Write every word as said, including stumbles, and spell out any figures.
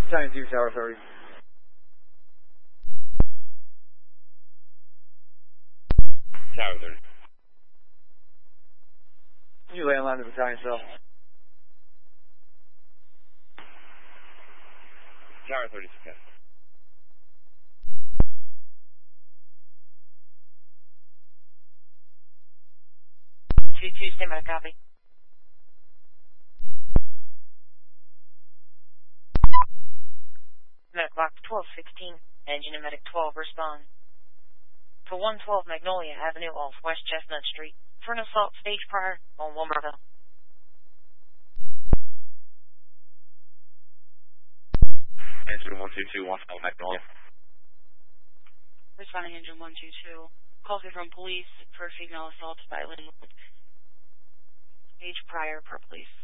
Battalion two, Tower thirty. Tower thirty. You lay in line to the battalion cell. Tower thirty, okay. two two, stand by, copy. Medic Box twelve sixteen, engine and Medic twelve, respond. To one twelve Magnolia Avenue off West Chestnut Street, for an assault stage prior on Wilmerville. Engine one two two, one twelve Magnolia. Responding engine one two two. Calls me from police for female assault by Linwood. Stage prior per police.